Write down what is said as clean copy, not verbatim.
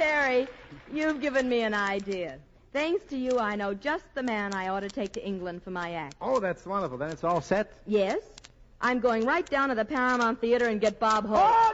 Terry, you've given me an idea. Thanks to you, I know just the man I ought to take to England for my act. Oh, that's wonderful. Then it's all set? Yes. I'm going right down to the Paramount Theater and get Bob Hope. Oh,